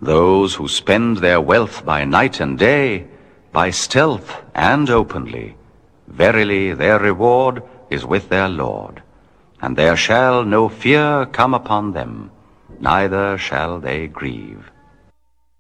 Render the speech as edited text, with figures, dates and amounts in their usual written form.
Those who spend their wealth by night and day, by stealth and openly, verily their reward is with their Lord, and there shall no fear come upon them, neither shall they grieve.